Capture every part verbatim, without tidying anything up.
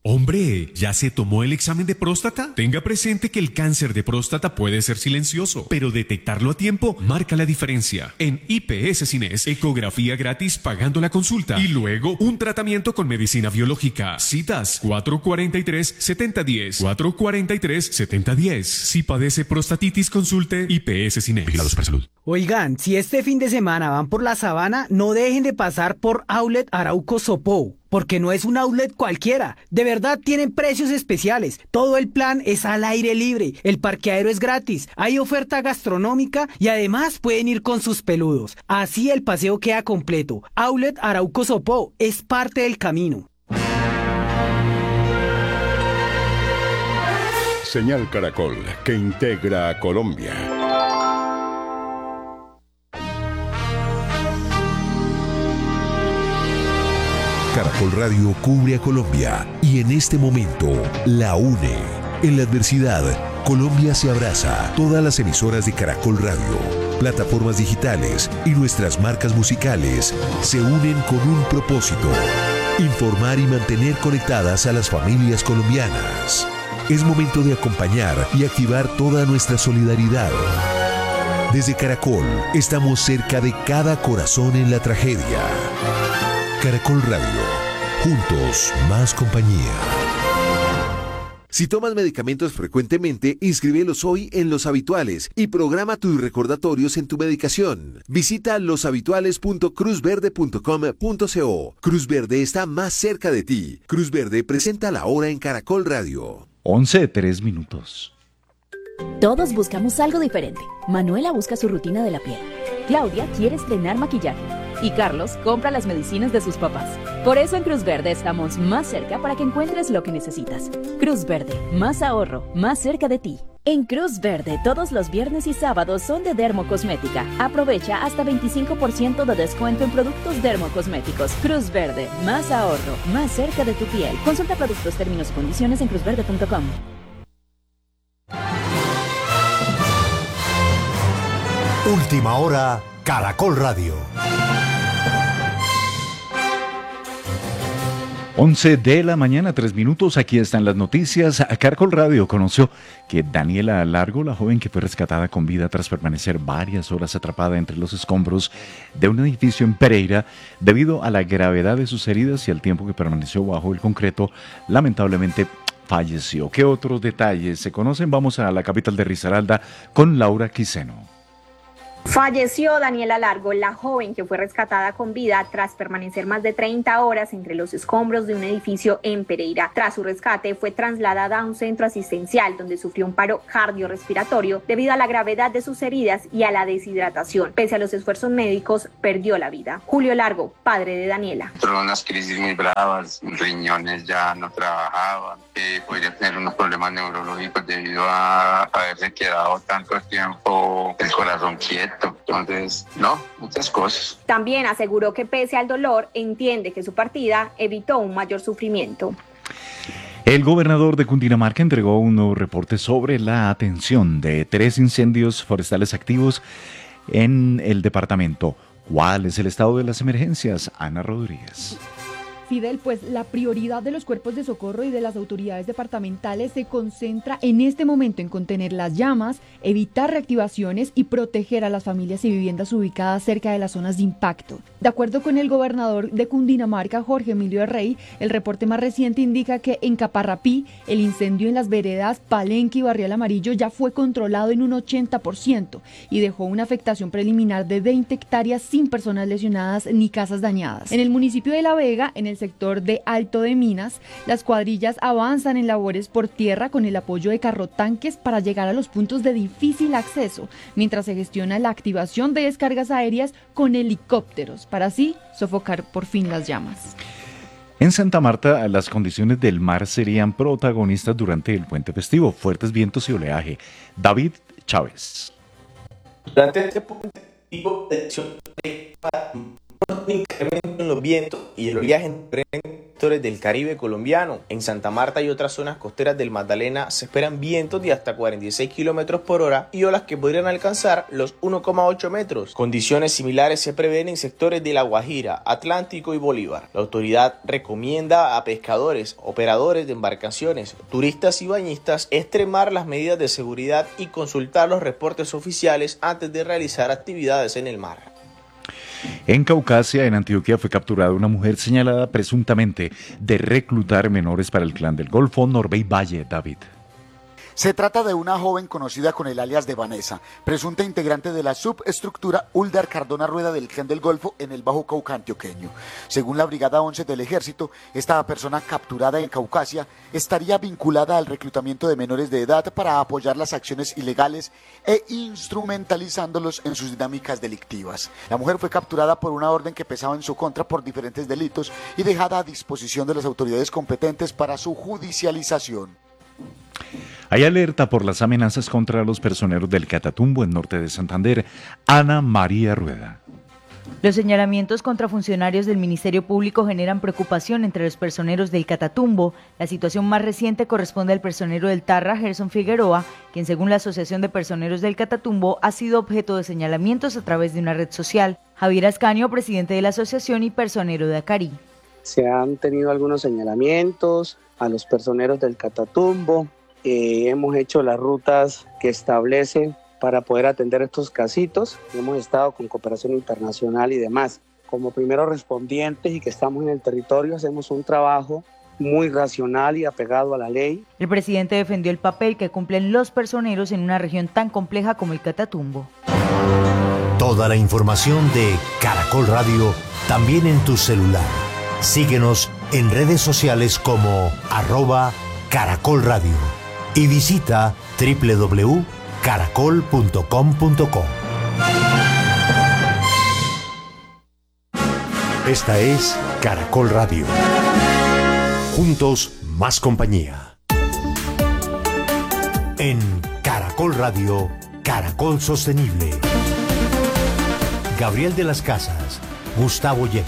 Hombre, ¿ya se tomó el examen de próstata? Tenga presente que el cáncer de próstata puede ser silencioso, pero detectarlo a tiempo marca la diferencia. En I P S Cines, ecografía gratis pagando la consulta y luego un tratamiento con medicina biológica. Citas cuatro cuatro tres, siete cero uno cero, cuatro cuatro tres, siete cero uno cero. Si padece prostatitis, consulte I P S Cines. Vigilados para salud. Oigan, si este fin de semana van por la sabana, no dejen de pasar por Outlet Arauco Sopó, porque no es un outlet cualquiera. De verdad tienen precios especiales. Todo el plan es al aire libre. El parqueadero es gratis. Hay oferta gastronómica y además pueden ir con sus peludos. Así el paseo queda completo. Outlet Arauco Sopó es parte del camino. Señal Caracol, que integra a Colombia. Caracol Radio cubre a Colombia y en este momento la une. En la adversidad, Colombia se abraza. Todas las emisoras de Caracol Radio, plataformas digitales y nuestras marcas musicales se unen con un propósito: informar y mantener conectadas a las familias colombianas. Es momento de acompañar y activar toda nuestra solidaridad. Desde Caracol, estamos cerca de cada corazón en la tragedia. Caracol Radio, juntos más compañía. Si tomas medicamentos frecuentemente, inscríbelos hoy en Los Habituales y programa tus recordatorios en tu medicación. Visita loshabituales punto cruz verde punto com punto co. Cruz Verde está más cerca de ti. Cruz Verde presenta la hora en Caracol Radio. once, tres minutos. Todos buscamos algo diferente. Manuela busca su rutina de la piel. Claudia quiere estrenar maquillaje. Y Carlos compra las medicinas de sus papás. Por eso en Cruz Verde estamos más cerca para que encuentres lo que necesitas. Cruz Verde, más ahorro, más cerca de ti. En Cruz Verde, todos los viernes y sábados son de Dermocosmética. Aprovecha hasta veinticinco por ciento de descuento en productos dermocosméticos. Cruz Verde, más ahorro, más cerca de tu piel. Consulta productos, términos y condiciones en cruz verde punto com. Última hora, Caracol Radio. once de la mañana, tres minutos, aquí están las noticias. Caracol Radio conoció que Daniela Largo, la joven que fue rescatada con vida tras permanecer varias horas atrapada entre los escombros de un edificio en Pereira, debido a la gravedad de sus heridas y al tiempo que permaneció bajo el concreto, lamentablemente falleció. ¿Qué otros detalles se conocen? Vamos a la capital de Risaralda con Laura Quiseno. Falleció Daniela Largo, la joven que fue rescatada con vida tras permanecer más de treinta horas entre los escombros de un edificio en Pereira. Tras su rescate, fue trasladada a un centro asistencial donde sufrió un paro cardiorrespiratorio debido a la gravedad de sus heridas y a la deshidratación. Pese a los esfuerzos médicos, perdió la vida. Julio Largo, padre de Daniela. Tuvo unas crisis muy bravas, riñones ya no trabajaban, eh, podría tener unos problemas neurológicos debido a haberse quedado tanto tiempo el corazón quieto. Entonces, no, muchas cosas. También aseguró que pese al dolor, entiende que su partida evitó un mayor sufrimiento. El gobernador de Cundinamarca entregó un nuevo reporte sobre la atención de tres incendios forestales activos en el departamento. ¿Cuál es el estado de las emergencias? Ana Rodríguez. Fidel, pues la prioridad de los cuerpos de socorro y de las autoridades departamentales se concentra en este momento en contener las llamas, evitar reactivaciones y proteger a las familias y viviendas ubicadas cerca de las zonas de impacto. De acuerdo con el gobernador de Cundinamarca, Jorge Emilio Rey, el reporte más reciente indica que en Caparrapí el incendio en las veredas Palenque y Barrial Amarillo ya fue controlado en un ochenta por ciento y dejó una afectación preliminar de veinte hectáreas sin personas lesionadas ni casas dañadas. En el municipio de La Vega, en el sector de Alto de Minas, las cuadrillas avanzan en labores por tierra con el apoyo de carrotanques para llegar a los puntos de difícil acceso, mientras se gestiona la activación de descargas aéreas con helicópteros, para así sofocar por fin las llamas. En Santa Marta, las condiciones del mar serían protagonistas durante el puente festivo, fuertes vientos y oleaje. David Chávez. Durante este puente festivo, un incremento en los vientos y el oleaje en sectores del Caribe colombiano. En Santa Marta y otras zonas costeras del Magdalena se esperan vientos de hasta cuarenta y seis kilómetros por hora y olas que podrían alcanzar los uno coma ocho metros. Condiciones similares se prevén en sectores de La Guajira, Atlántico y Bolívar. La autoridad recomienda a pescadores, operadores de embarcaciones, turistas y bañistas extremar las medidas de seguridad y consultar los reportes oficiales antes de realizar actividades en el mar. En Caucasia, en Antioquia, fue capturada una mujer señalada presuntamente de reclutar menores para el Clan del Golfo, Norbey Valle. David. Se trata de una joven conocida con el alias de Vanessa, presunta integrante de la subestructura Uldar Cardona Rueda del Clan del Golfo en el Bajo Cauca antioqueño. Según la Brigada once del Ejército, esta persona capturada en Caucasia estaría vinculada al reclutamiento de menores de edad para apoyar las acciones ilegales e instrumentalizándolos en sus dinámicas delictivas. La mujer fue capturada por una orden que pesaba en su contra por diferentes delitos y dejada a disposición de las autoridades competentes para su judicialización. Hay alerta por las amenazas contra los personeros del Catatumbo en norte de Santander. Ana María Rueda. Los señalamientos contra funcionarios del Ministerio Público generan preocupación entre los personeros del Catatumbo. La situación más reciente corresponde al personero del Tarra, Gerson Figueroa, quien según la Asociación de Personeros del Catatumbo ha sido objeto de señalamientos a través de una red social. Javier Ascanio, presidente de la asociación y personero de Acarí. Se han tenido algunos señalamientos a los personeros del Catatumbo. Eh, hemos hecho las rutas que establecen para poder atender estos casitos. Hemos estado con cooperación internacional y demás. Como primeros respondientes y que estamos en el territorio, hacemos un trabajo muy racional y apegado a la ley. El presidente defendió el papel que cumplen los personeros en una región tan compleja como el Catatumbo. Toda la información de Caracol Radio también en tu celular. Síguenos en redes sociales como arroba Caracol Radio y visita doble u doble u doble u punto caracol punto com punto co. Esta es Caracol Radio. Juntos, más compañía. En Caracol Radio, Caracol Sostenible. Gabriel de las Casas, Gustavo Yepes.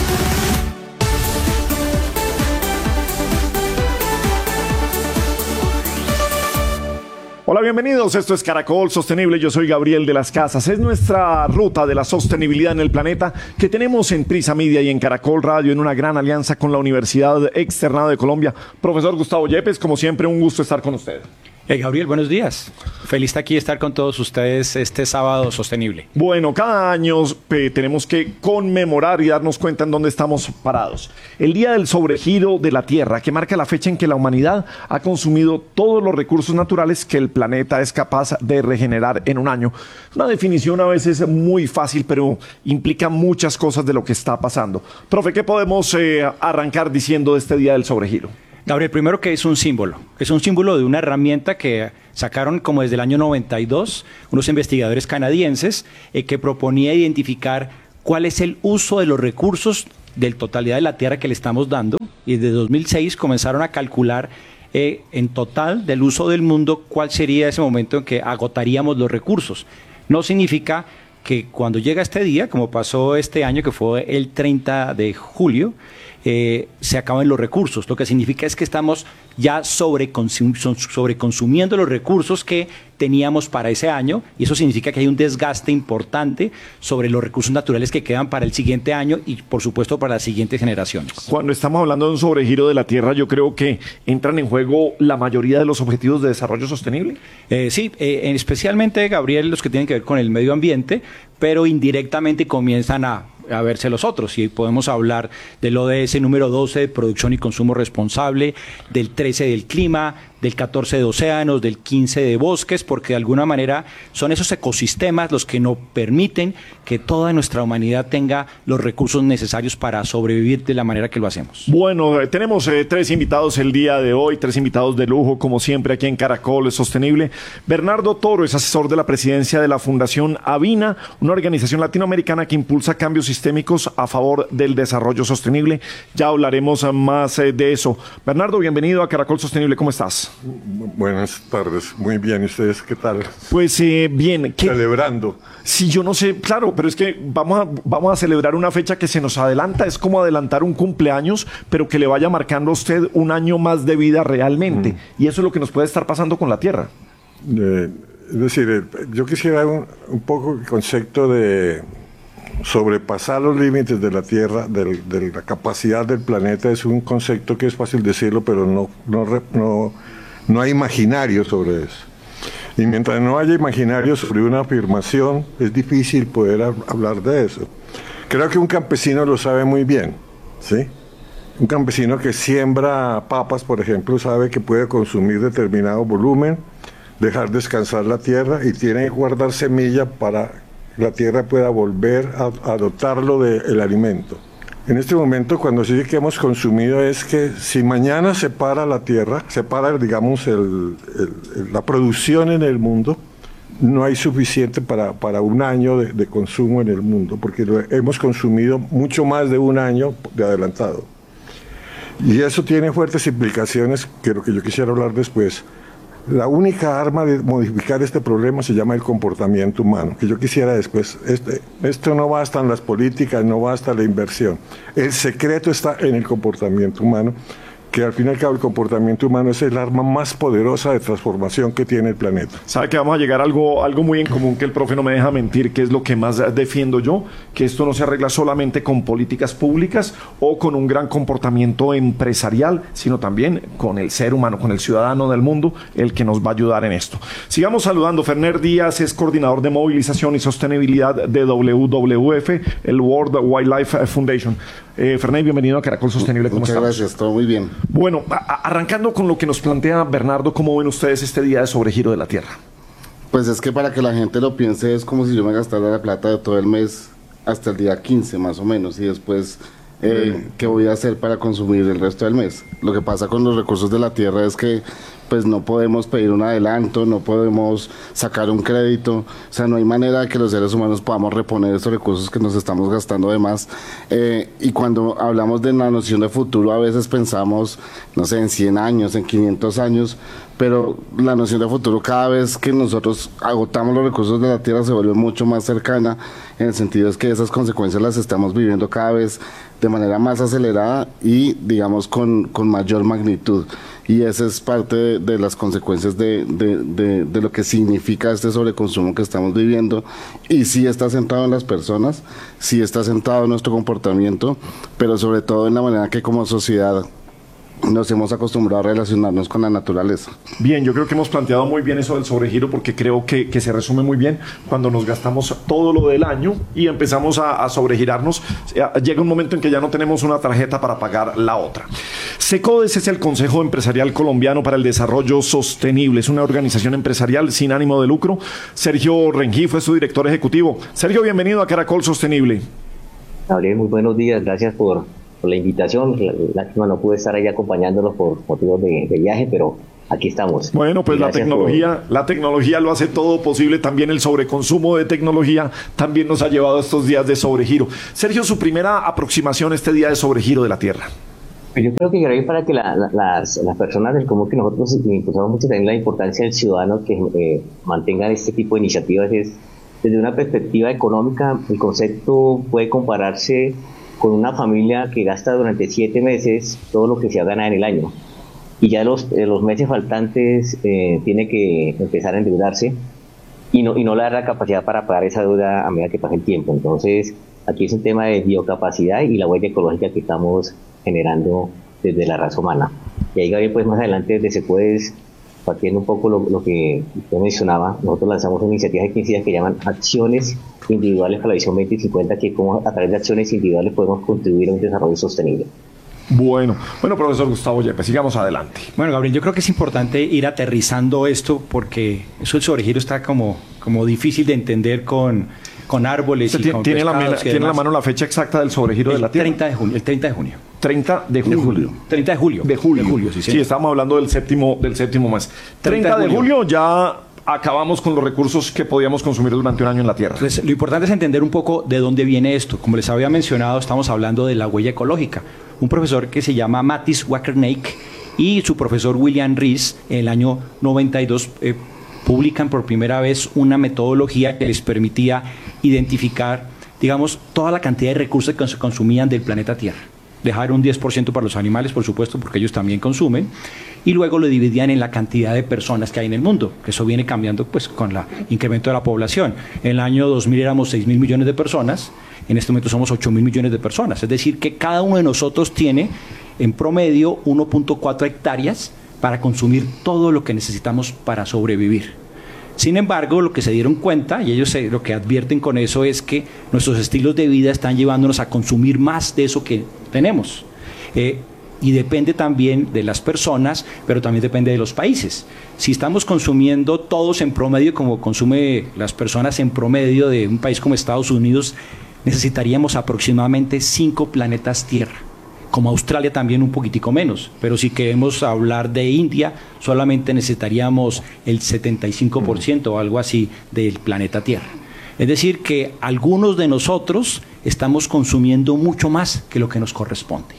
Hola, bienvenidos. Esto es Caracol Sostenible. Yo soy Gabriel de las Casas. Es nuestra ruta de la sostenibilidad en el planeta que tenemos en Prisa Media y en Caracol Radio en una gran alianza con la Universidad Externada de Colombia. Profesor Gustavo Yepes, como siempre, un gusto estar con usted. Hey, Gabriel, buenos días. Feliz de aquí estar con todos ustedes este sábado sostenible. Bueno, cada año eh, tenemos que conmemorar y darnos cuenta en dónde estamos parados. El día del sobregiro de la Tierra, que marca la fecha en que la humanidad ha consumido todos los recursos naturales que el planeta es capaz de regenerar en un año. Una definición a veces muy fácil, pero implica muchas cosas de lo que está pasando. Profe, ¿qué podemos eh, arrancar diciendo de este día del sobregiro? Gabriel, primero que es un símbolo, es un símbolo de una herramienta que sacaron como desde el año noventa y dos unos investigadores canadienses eh, que proponía identificar cuál es el uso de los recursos de la totalidad de la Tierra que le estamos dando, y desde dos mil seis comenzaron a calcular eh, en total del uso del mundo cuál sería ese momento en que agotaríamos los recursos. No significa que cuando llega este día, como pasó este año que fue el treinta de julio, Eh, se acaban los recursos. Lo que significa es que estamos ya sobreconsum- sobreconsumiendo los recursos que teníamos para ese año, y eso significa que hay un desgaste importante sobre los recursos naturales que quedan para el siguiente año y por supuesto para las siguientes generaciones. Cuando estamos hablando de un sobregiro de la Tierra, yo creo que entran en juego la mayoría de los objetivos de desarrollo sostenible. Eh, sí, eh, especialmente, Gabriel, los que tienen que ver con el medio ambiente, pero indirectamente comienzan a a verse los otros, y podemos hablar del O D S número doce de producción y consumo responsable, del trece del clima, del catorce de océanos, del quince de bosques, porque de alguna manera son esos ecosistemas los que nos permiten que toda nuestra humanidad tenga los recursos necesarios para sobrevivir de la manera que lo hacemos. Bueno, eh, tenemos eh, tres invitados el día de hoy, tres invitados de lujo, como siempre aquí en Caracol Sostenible. Bernardo Toro es asesor de la presidencia de la Fundación Avina, una organización latinoamericana que impulsa cambios sistémicos a favor del desarrollo sostenible. Ya hablaremos más eh, de eso. Bernardo, bienvenido a Caracol Sostenible, ¿cómo estás? días. Buenas tardes, muy bien. ¿Y ustedes qué tal? Pues eh, bien. ¿qué? Celebrando. Sí, yo no sé, claro, pero es que vamos a, vamos a celebrar una fecha que se nos adelanta. Es como adelantar un cumpleaños, pero que le vaya marcando a usted un año más de vida realmente. Mm. Y eso es lo que nos puede estar pasando con la Tierra. Eh, es decir, eh, yo quisiera un, un poco el concepto de sobrepasar los límites de la Tierra, de, de la capacidad del planeta. Es un concepto que es fácil decirlo, pero no, no, no, no hay imaginario sobre eso. Y mientras no haya imaginario sobre una afirmación, es difícil poder hablar de eso. Creo que un campesino lo sabe muy bien, ¿sí? Un campesino que siembra papas, por ejemplo, sabe que puede consumir determinado volumen, dejar descansar la tierra y tiene que guardar semilla para que la tierra pueda volver a, a dotarlo del alimento. En este momento, cuando se dice que hemos consumido, es que si mañana se para la tierra, se para, digamos, el, el, la producción en el mundo, no hay suficiente para, para un año de, de consumo en el mundo, porque lo, hemos consumido mucho más de un año de adelantado. Y eso tiene fuertes implicaciones, que lo que yo quisiera hablar después. La única arma de modificar este problema se llama el comportamiento humano, que yo quisiera después. Este, esto no basta en las políticas, no basta la inversión. El secreto está en el comportamiento humano, que al fin y al cabo el comportamiento humano es el arma más poderosa de transformación que tiene el planeta. Sabe que vamos a llegar a algo, algo muy en común que el profe no me deja mentir, que es lo que más defiendo yo, que esto no se arregla solamente con políticas públicas o con un gran comportamiento empresarial, sino también con el ser humano, con el ciudadano del mundo, el que nos va a ayudar en esto. Sigamos saludando. Ferner Díaz es coordinador de movilización y sostenibilidad de W W F, el World Wildlife Foundation. Eh, Ferner, bienvenido a Caracol Sostenible. ¿Cómo Muchas estamos? gracias, todo muy bien. Bueno, a- arrancando con lo que nos plantea Bernardo, ¿cómo ven ustedes este día de sobregiro de la Tierra? Pues es que para que la gente lo piense es como si yo me gastara la plata de todo el mes hasta el día quince más o menos y después eh, ¿qué voy a hacer para consumir el resto del mes? Lo que pasa con los recursos de la Tierra es que pues no podemos pedir un adelanto, no podemos sacar un crédito, o sea, no hay manera de que los seres humanos podamos reponer estos recursos que nos estamos gastando de más. Eh, y cuando hablamos de la noción de futuro, a veces pensamos, no sé, en cien años, en quinientos años, pero la noción de futuro cada vez que nosotros agotamos los recursos de la Tierra se vuelve mucho más cercana, en el sentido es que esas consecuencias las estamos viviendo cada vez de manera más acelerada y, digamos, con, con mayor magnitud. Y esa es parte de, de las consecuencias de, de, de, de lo que significa este sobreconsumo que estamos viviendo. Y sí está centrado en las personas, sí está centrado en nuestro comportamiento, pero sobre todo en la manera que como sociedad nos hemos acostumbrado a relacionarnos con la naturaleza. Bien, yo creo que hemos planteado muy bien eso del sobregiro porque creo que, que se resume muy bien cuando nos gastamos todo lo del año y empezamos a, a sobregirarnos. Llega un momento en que ya no tenemos una tarjeta para pagar la otra. SECODES es el Consejo Empresarial Colombiano para el Desarrollo Sostenible. Es una organización empresarial sin ánimo de lucro. Sergio Rengifo es su director ejecutivo. Sergio, bienvenido a Caracol Sostenible. Gabriel, muy buenos días. Gracias por... por la invitación. Lástima no pude estar ahí acompañándolos por motivos de, de viaje, pero aquí estamos. Bueno, pues la tecnología, por... la tecnología lo hace todo posible. También el sobreconsumo de tecnología también nos ha llevado a estos días de sobregiro. Sergio, su primera aproximación a este día de sobregiro de la Tierra. Yo creo que Gabriel, para que la, la, las, las personas del común, que nosotros impulsamos mucho también la importancia del ciudadano que eh, mantengan este tipo de iniciativas, es desde una perspectiva económica. El concepto puede compararse con una familia que gasta durante siete meses todo lo que se ha ganado en el año y ya los, eh, los meses faltantes eh, tiene que empezar a endeudarse y no, y no le da la capacidad para pagar esa deuda a medida que pase el tiempo. Entonces aquí es un tema de biocapacidad y la huella ecológica que estamos generando desde la raza humana. Y ahí, Gabriel, pues más adelante desde SECODES, partiendo un poco lo, lo que usted mencionaba, nosotros lanzamos una iniciativa de quince días que llaman Acciones Individuales para la Visión veinte cincuenta, que como a través de acciones individuales podemos contribuir a un desarrollo sostenible. Bueno, bueno, profesor Gustavo Yepes, sigamos adelante. Bueno, Gabriel, yo creo que es importante ir aterrizando esto porque eso del sobregiro está como, como difícil de entender con, con árboles y ¿Tiene, con tiene, la, pescados ¿tiene la mano la fecha exacta del sobregiro de la Tierra? treinta de junio, el treinta de junio. treinta de julio. De julio. treinta de julio. De julio. De julio, sí, sí, estamos hablando del séptimo, del séptimo mes. treinta de julio ya acabamos con los recursos que podíamos consumir durante un año en la Tierra. Entonces, lo importante es entender un poco de dónde viene esto. Como les había mencionado, estamos hablando de la huella ecológica. Un profesor que se llama Mattis Wackerneik y su profesor William Rees en el año noventa y dos eh, publican por primera vez una metodología que les permitía identificar, digamos, toda la cantidad de recursos que se consumían del planeta Tierra. Dejar un diez por ciento para los animales, por supuesto, porque ellos también consumen, y luego lo dividían en la cantidad de personas que hay en el mundo, que eso viene cambiando pues con el incremento de la población. En el año dos mil éramos seis mil millones de personas, en este momento somos ocho mil millones de personas, es decir, que cada uno de nosotros tiene en promedio uno punto cuatro hectáreas para consumir todo lo que necesitamos para sobrevivir. Sin embargo, lo que se dieron cuenta, y ellos se, lo que advierten con eso es que nuestros estilos de vida están llevándonos a consumir más de eso que tenemos. Eh, y depende también de las personas, pero también depende de los países. Si estamos consumiendo todos en promedio, como consume las personas en promedio de un país como Estados Unidos, necesitaríamos aproximadamente cinco planetas Tierra. Como Australia también un poquitico menos, pero si queremos hablar de India, solamente necesitaríamos el setenta y cinco por ciento o algo así del planeta Tierra. Es decir, que algunos de nosotros estamos consumiendo mucho más que lo que nos corresponde.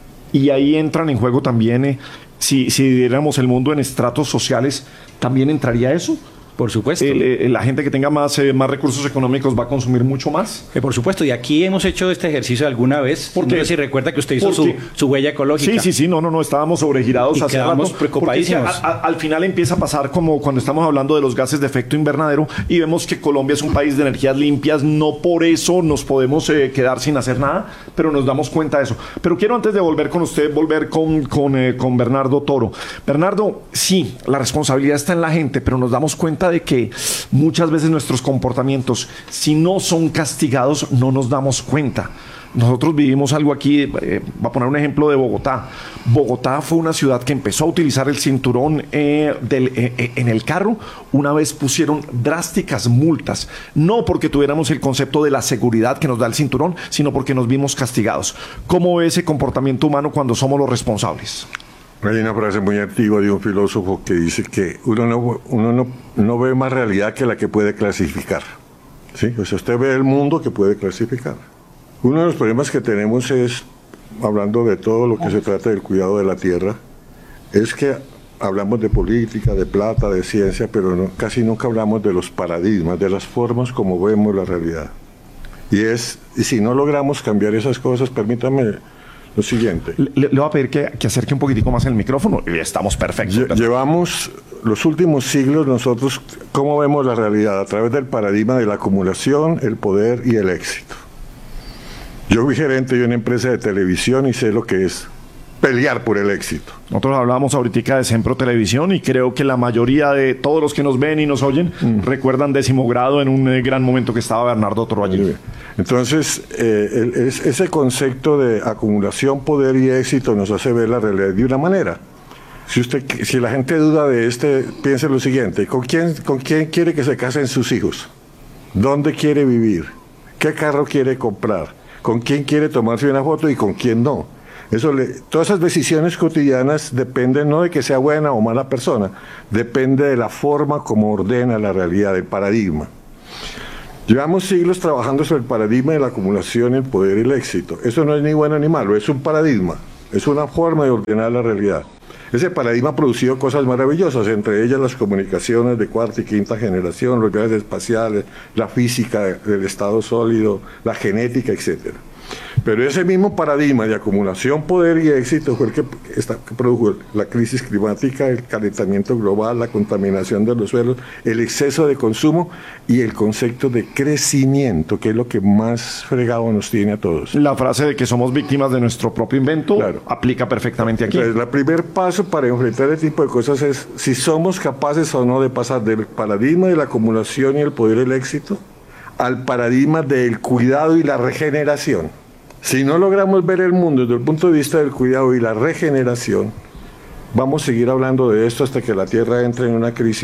Y ahí entran en juego también, eh, si, si diéramos el mundo en estratos sociales, ¿también entraría eso? Por supuesto. El, el, la gente que tenga más, eh, más recursos económicos va a consumir mucho más. Eh, por supuesto, y aquí hemos hecho este ejercicio alguna vez. Porque, no sé si recuerda que usted hizo su, su huella ecológica. Sí, sí, sí, no, no, no, estábamos sobregirados. Y hace quedamos rato, preocupadísimos. A, a, al final empieza a pasar como cuando estamos hablando de los gases de efecto invernadero y vemos que Colombia es un país de energías limpias, no por eso nos podemos eh, quedar sin hacer nada, pero nos damos cuenta de eso. Pero quiero antes de volver con usted, volver con, con, eh, con Bernardo Toro. Bernardo, sí, la responsabilidad está en la gente, pero nos damos cuenta de que muchas veces nuestros comportamientos, si no son castigados, no nos damos cuenta. Nosotros vivimos algo aquí, eh, voy a poner un ejemplo de Bogotá. Bogotá fue una ciudad que empezó a utilizar el cinturón eh, del, eh, en el carro. Una vez pusieron drásticas multas, no porque tuviéramos el concepto de la seguridad que nos da el cinturón, sino porque nos vimos castigados. ¿Cómo ve ese comportamiento humano cuando somos los responsables? Hay una frase muy antigua de un filósofo que dice que uno no, uno no, no ve más realidad que la que puede clasificar. ¿Sí? O sea, usted ve el mundo que puede clasificar. Uno de los problemas que tenemos es, hablando de todo lo que se trata del cuidado de la tierra, es que hablamos de política, de plata, de ciencia, pero no, casi nunca hablamos de los paradigmas, de las formas como vemos la realidad. Y, es, y si no logramos cambiar esas cosas, permítame lo siguiente. Le, le voy a pedir que, que acerque un poquitico más el micrófono y estamos perfectos. Lle, llevamos los últimos siglos nosotros, ¿cómo vemos la realidad? A través del paradigma de la acumulación, el poder y el éxito. Yo fui gerente de una empresa de televisión y sé lo que es pelear por el éxito. Nosotros hablábamos ahorita de Sempro Televisión y creo que la mayoría de todos los que nos ven y nos oyen mm. recuerdan décimo grado en un eh, gran momento que estaba Bernardo Toro allí. Entonces, eh, el, es, ese concepto de acumulación, poder y éxito nos hace ver la realidad de una manera. Si usted, si la gente duda de este, piense lo siguiente: ¿con quién, con quién quiere que se casen sus hijos? ¿Dónde quiere vivir? ¿Qué carro quiere comprar? ¿Con quién quiere tomarse una foto y con quién no? Eso le, todas esas decisiones cotidianas dependen no de que sea buena o mala persona, depende de la forma como ordena la realidad, del paradigma. Llevamos siglos trabajando sobre el paradigma de la acumulación, el poder y el éxito. Eso no es ni bueno ni malo, es un paradigma, es una forma de ordenar la realidad. Ese paradigma ha producido cosas maravillosas, entre ellas las comunicaciones de cuarta y quinta generación, los viajes espaciales, la física del estado sólido, la genética, etcétera. Pero ese mismo paradigma de acumulación, poder y éxito fue el que, está, que produjo la crisis climática, el calentamiento global, la contaminación de los suelos, el exceso de consumo y el concepto de crecimiento, que es lo que más fregado nos tiene a todos. La frase de que somos víctimas de nuestro propio invento, claro, aplica perfectamente aquí. Entonces, el primer paso para enfrentar este tipo de cosas es si somos capaces o no de pasar del paradigma de la acumulación y el poder y el éxito al paradigma del cuidado y la regeneración. Si no logramos ver el mundo desde el punto de vista del cuidado y la regeneración, vamos a seguir hablando de esto hasta que la Tierra entre en una crisis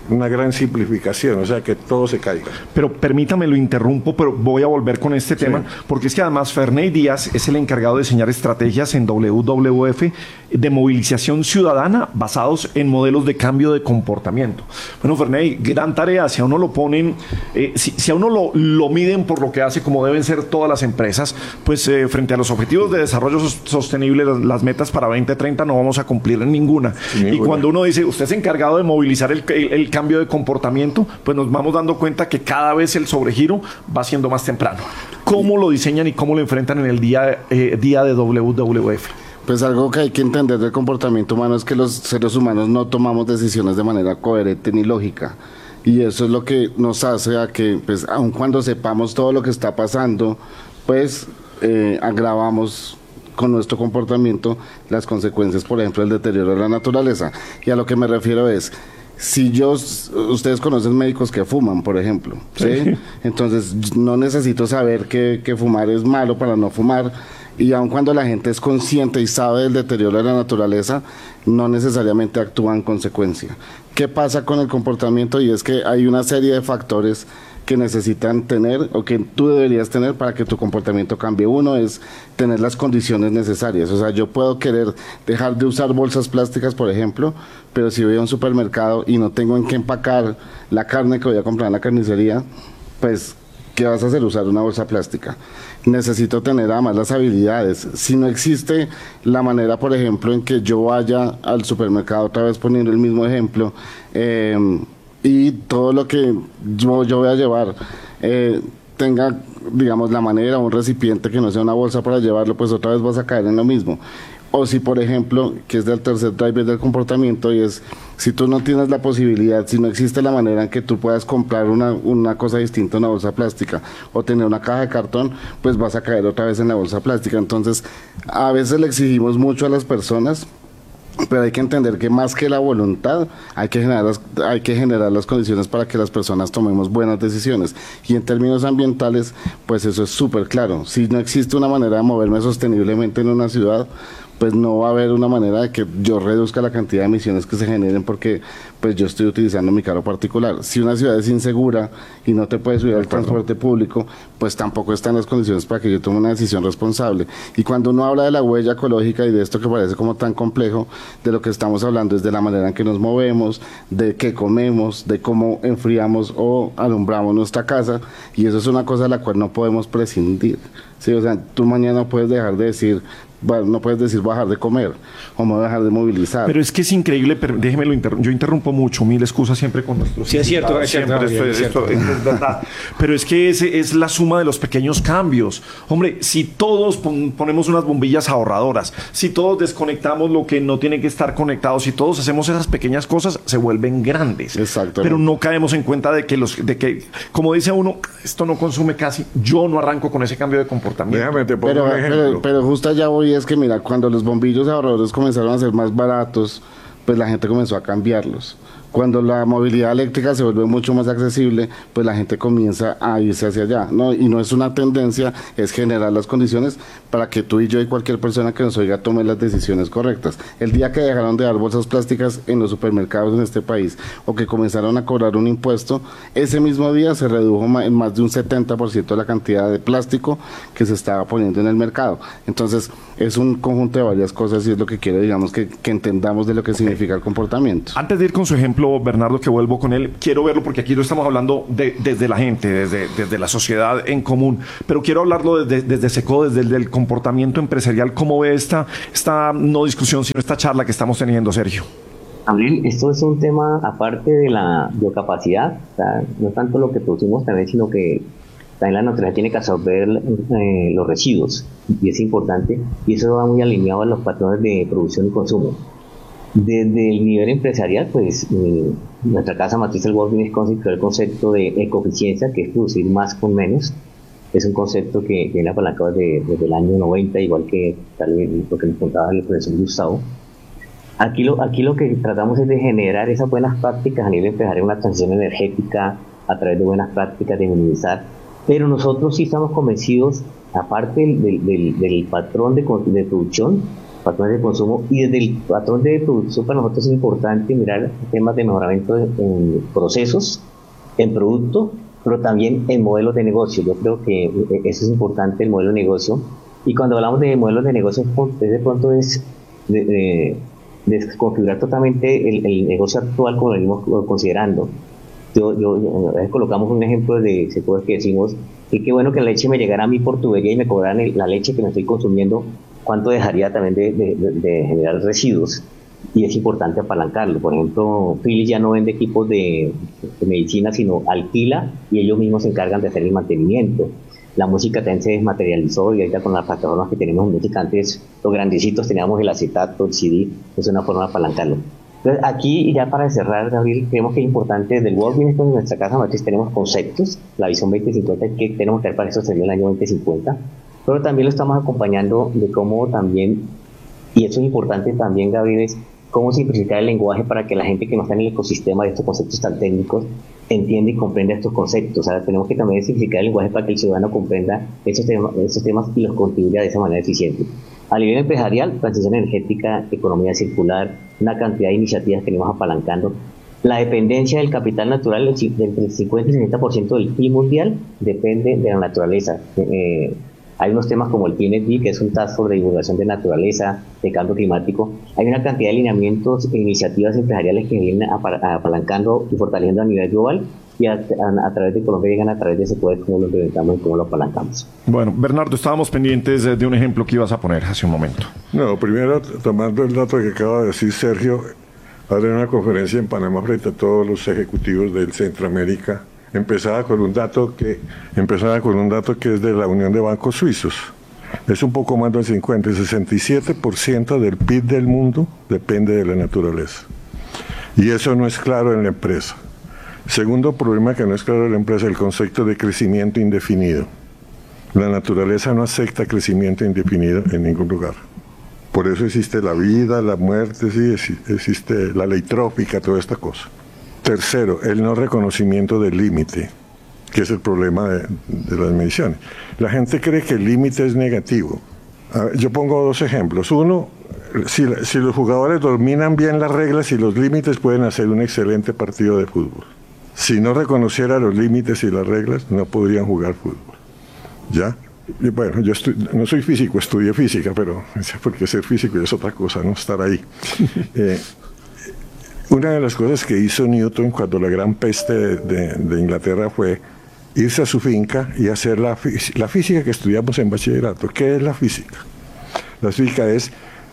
una gran simplificación, o sea, que todo se caiga. Pero permítame, lo interrumpo, pero voy a volver con este sí. tema, porque es que además Ferney Díaz es el encargado de diseñar estrategias en W W F de movilización ciudadana basados en modelos de cambio de comportamiento. Bueno, Ferney, gran tarea. Si a uno lo ponen, eh, si, si a uno lo, lo miden por lo que hace, como deben ser todas las empresas, pues eh, frente a los objetivos de desarrollo sostenible, las, las metas para veinte treinta no vamos a cumplir en ninguna. Sí, y cuando uno dice, usted es encargado de movilizar el, el, el cambio de comportamiento, pues nos vamos dando cuenta que cada vez el sobregiro va siendo más temprano. ¿Cómo lo diseñan y cómo lo enfrentan en el día, eh, día de W W F? Pues algo que hay que entender del comportamiento humano es que los seres humanos no tomamos decisiones de manera coherente ni lógica. Y eso es lo que nos hace a que, pues, aun cuando sepamos todo lo que está pasando, pues eh, agravamos con nuestro comportamiento las consecuencias, por ejemplo, el deterioro de la naturaleza. Y a lo que me refiero es, si yo, ustedes conocen médicos que fuman, por ejemplo, ¿sí? Sí. Entonces no necesito saber que, que fumar es malo para no fumar. Y aun cuando la gente es consciente y sabe del deterioro de la naturaleza, no necesariamente actúa en consecuencia. ¿Qué pasa con el comportamiento? Y es que hay una serie de factores que necesitan tener o que tú deberías tener para que tu comportamiento cambie. Uno es tener las condiciones necesarias. O sea, yo puedo querer dejar de usar bolsas plásticas, por ejemplo, pero si voy a un supermercado y no tengo en qué empacar la carne que voy a comprar en la carnicería, pues ¿qué vas a hacer? Usar una bolsa plástica. Necesito tener además las habilidades. Si no existe la manera, por ejemplo, en que yo vaya al supermercado, otra vez poniendo el mismo ejemplo, eh, y todo lo que yo, yo voy a llevar eh, tenga, digamos, la manera, un recipiente que no sea una bolsa para llevarlo, pues otra vez vas a caer en lo mismo. O si, por ejemplo, que es del tercer driver del comportamiento, y es, si tú no tienes la posibilidad, si no existe la manera en que tú puedas comprar una, una cosa distinta a una bolsa plástica, o tener una caja de cartón, pues vas a caer otra vez en la bolsa plástica. Entonces, a veces le exigimos mucho a las personas, pero hay que entender que más que la voluntad, hay que generar las, hay que generar las condiciones para que las personas tomemos buenas decisiones. Y en términos ambientales, pues eso es súper claro. Si no existe una manera de moverme sosteniblemente en una ciudad, pues no va a haber una manera de que yo reduzca la cantidad de emisiones que se generen porque pues yo estoy utilizando mi carro particular. Si una ciudad es insegura y no te puedes subir al transporte público, pues tampoco están las condiciones para que yo tome una decisión responsable. Y cuando uno habla de la huella ecológica y de esto que parece como tan complejo, de lo que estamos hablando es de la manera en que nos movemos, de qué comemos, de cómo enfriamos o alumbramos nuestra casa, y eso es una cosa de la cual no podemos prescindir. Sí, o sea, tú mañana puedes dejar de decir, bueno, no puedes decir bajar de comer o me voy a dejar de movilizar. Pero es que es increíble, pero déjeme, inter yo interrumpo mucho, mil excusas siempre con nuestros sí, es cierto, es cierto, siempre, no, esto, es cierto. Esto, esto es verdad. Pero es que ese es la suma de los pequeños cambios. Hombre, si todos pon ponemos unas bombillas ahorradoras, si todos desconectamos lo que no tiene que estar conectado, si todos hacemos esas pequeñas cosas, se vuelven grandes. Exacto. Pero no caemos en cuenta de que, los, de que, como dice uno, esto no consume casi, yo no arranco con ese cambio de comportamiento. Déjame te pongo pero, un ejemplo. Pero, pero justo allá voy, es que mira, cuando los bombillos ahorradores comenzaron a ser más baratos, pues la gente comenzó a cambiarlos. Cuando la movilidad eléctrica se vuelve mucho más accesible, pues la gente comienza a irse hacia allá, ¿no? Y no es una tendencia, es generar las condiciones para que tú y yo y cualquier persona que nos oiga tome las decisiones correctas. El día que dejaron de dar bolsas plásticas en los supermercados en este país, o que comenzaron a cobrar un impuesto, ese mismo día se redujo en más de un setenta por ciento la cantidad de plástico que se estaba poniendo en el mercado. Entonces, es un conjunto de varias cosas y es lo que quiero, digamos, que, que entendamos de lo que significa el comportamiento. Antes de ir con su ejemplo, Bernardo, que vuelvo con él, quiero verlo porque aquí lo estamos hablando de, desde la gente, desde, desde la sociedad en común, pero quiero hablarlo desde, desde SECO, desde el del comportamiento empresarial. ¿Cómo ve esta, esta no discusión, sino esta charla que estamos teniendo, Sergio? Abril, esto es un tema aparte de la biocapacidad, o sea, no tanto lo que producimos también, sino que también la naturaleza tiene que absorber eh, los residuos, y es importante, y eso va muy alineado a los patrones de producción y consumo. Desde el nivel empresarial, pues eh, nuestra casa matriz del World Business Council creó el concepto de ecoeficiencia, que es producir más con menos. Es un concepto que viene apalancado desde, desde el año noventa, igual que tal vez lo que nos contaba el profesor Gustavo. Aquí lo, aquí lo que tratamos es de generar esas buenas prácticas a nivel empresarial, una transición energética a través de buenas prácticas, de minimizar. Pero nosotros sí estamos convencidos, aparte del, del, del patrón de, de producción, patrones de consumo, y desde el patrón de producción para nosotros es importante mirar temas de mejoramiento en procesos, en producto, pero también en modelos de negocio. Yo creo que eso es importante, el modelo de negocio. Y cuando hablamos de modelos de negocio, de pronto es de, de, desconfigurar totalmente el, el negocio actual como lo venimos considerando. Yo, yo, yo, a veces colocamos un ejemplo de sectores que decimos, y qué bueno que la leche me llegara a mi por tubería y me cobraran el, la leche que me estoy consumiendo, ¿cuánto dejaría también de, de, de, de generar residuos? Y es importante apalancarlo. Por ejemplo, Philips ya no vende equipos de, de medicina, sino alquila y ellos mismos se encargan de hacer el mantenimiento. La música también se desmaterializó y ahorita con las plataformas que tenemos en música, antes los grandecitos teníamos el acetato, el C D, es una forma de apalancarlo. Entonces, aquí ya para cerrar, Gabriel, creemos que es importante desde el World Business en nuestra casa matriz tenemos conceptos, la visión veinte cincuenta que tenemos que hacer para eso sería el año veinte cincuenta, pero también lo estamos acompañando de cómo también, y eso es importante también, Gabriel, es cómo simplificar el lenguaje para que la gente que no está en el ecosistema de estos conceptos tan técnicos entienda y comprenda estos conceptos. O sea, tenemos que también simplificar el lenguaje para que el ciudadano comprenda estos temas, estos temas y los contribuya de esa manera eficiente. A nivel empresarial, transición energética, economía circular, una cantidad de iniciativas que venimos apalancando. La dependencia del capital natural, entre el cincuenta y sesenta por ciento del P I B mundial, depende de la naturaleza. Eh, Hay unos temas como el T N D, que es un task sobre divulgación de naturaleza, de cambio climático. Hay una cantidad de lineamientos e iniciativas empresariales que vienen apalancando y fortaleciendo a nivel global, y a, a, a través de Colombia llegan a través de ese poder, cómo lo implementamos y cómo lo apalancamos. Bueno, Bernardo, estábamos pendientes de un ejemplo que ibas a poner hace un momento. No, primero, tomando el dato que acaba de decir Sergio, haré una conferencia en Panamá frente a todos los ejecutivos del Centroamérica. Empezaba con un dato que empezaba con un dato que es de la Unión de Bancos Suizos. Es un poco más del cincuenta, el sesenta y siete por ciento del P I B del mundo depende de la naturaleza. Y eso no es claro en la empresa. Segundo problema que no es claro en la empresa, el concepto de crecimiento indefinido. La naturaleza no acepta crecimiento indefinido en ningún lugar. Por eso existe la vida, la muerte, sí, existe la ley trófica, toda esta cosa. Tercero, el no reconocimiento del límite, que es el problema de, de las mediciones. La gente cree que el límite es negativo. A ver, yo pongo dos ejemplos. Uno, si, si los jugadores dominan bien las reglas y los límites, pueden hacer un excelente partido de fútbol. Si no reconociera los límites y las reglas, no podrían jugar fútbol. ¿Ya? Y bueno, yo no soy físico, estudié física, pero porque ser físico es otra cosa, no estar ahí. Eh, Una de las cosas que hizo Newton cuando la gran peste de, de, de Inglaterra fue irse a su finca y hacer la, la física que estudiamos en bachillerato. ¿Qué es la física? La física es,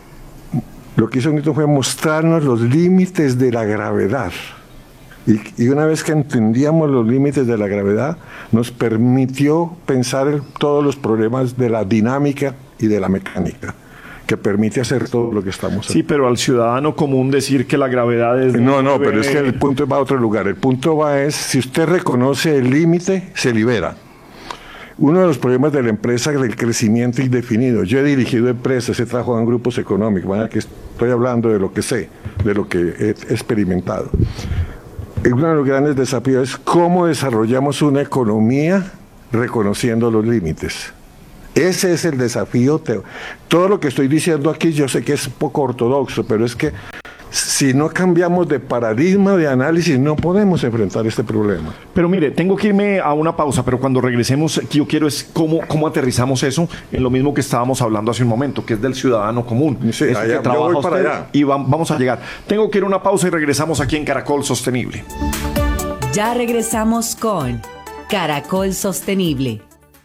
lo que hizo Newton fue mostrarnos los límites de la gravedad. Y, y una vez que entendíamos los límites de la gravedad, nos permitió pensar en todos los problemas de la dinámica y de la mecánica, que permite hacer todo lo que estamos haciendo. Sí, pero al ciudadano común decir que la gravedad es... No, no, pero es que el punto va a otro lugar. El punto va es, si usted reconoce el límite, se libera. Uno de los problemas de la empresa es el crecimiento indefinido. Yo he dirigido empresas, he trabajado en grupos económicos, ¿vale? Que estoy hablando de lo que sé, de lo que he experimentado. Uno de los grandes desafíos es cómo desarrollamos una economía reconociendo los límites. Ese es el desafío. Todo lo que estoy diciendo aquí yo sé que es un poco ortodoxo, pero es que si no cambiamos de paradigma de análisis no podemos enfrentar este problema. Pero mire, tengo que irme a una pausa, pero cuando regresemos, yo quiero es cómo, cómo aterrizamos eso en lo mismo que estábamos hablando hace un momento, que es del ciudadano común. Sí, es allá, que trabaja yo voy para usted allá. Y va, vamos a llegar. Tengo que ir a una pausa y regresamos aquí en Caracol Sostenible. Ya regresamos con Caracol Sostenible.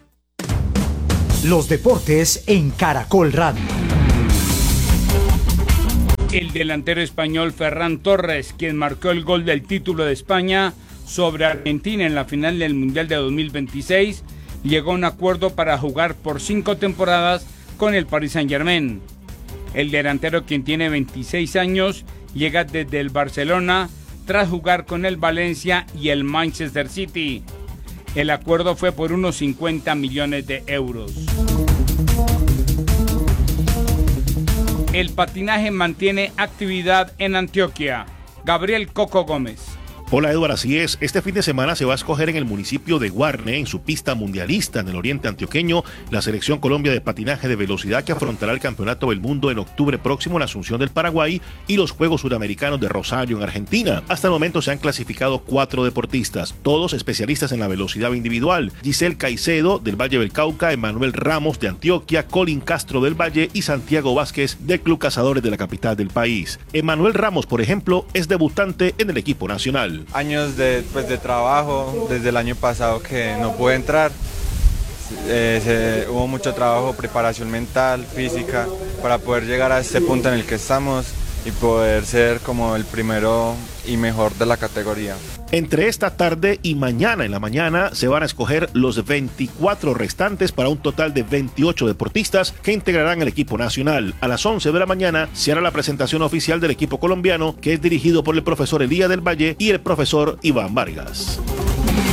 Los deportes en Caracol Radio. El delantero español Ferran Torres, quien marcó el gol del título de España sobre Argentina en la final del Mundial de dos mil veintiséis, llegó a un acuerdo para jugar por cinco temporadas con el Paris Saint-Germain. El delantero, quien tiene veintiséis años, llega desde el Barcelona tras jugar con el Valencia y el Manchester City. El acuerdo fue por unos cincuenta millones de euros. El patinaje mantiene actividad en Antioquia. Gabriel Coco Gómez. Hola Eduardo, así es. Este fin de semana se va a escoger en el municipio de Guarne, en su pista mundialista en el oriente antioqueño, la selección Colombia de patinaje de velocidad que afrontará el Campeonato del Mundo en octubre próximo en Asunción del Paraguay y los Juegos Suramericanos de Rosario en Argentina. Hasta el momento se han clasificado cuatro deportistas, todos especialistas en la velocidad individual. Giselle Caicedo del Valle del Cauca, Emanuel Ramos de Antioquia, Colin Castro del Valle y Santiago Vázquez del Club Cazadores de la capital del país. Emanuel Ramos, por ejemplo, es debutante en el equipo nacional. Años de, pues, de trabajo, desde el año pasado que no pude entrar, eh, se, hubo mucho trabajo, preparación mental, física, para poder llegar a este punto en el que estamos y poder ser como el primero y mejor de la categoría. Entre esta tarde y mañana en la mañana se van a escoger los veinticuatro restantes para un total de veintiocho deportistas que integrarán el equipo nacional. A las once de la mañana se hará la presentación oficial del equipo colombiano, que es dirigido por el profesor Elías del Valle y el profesor Iván Vargas.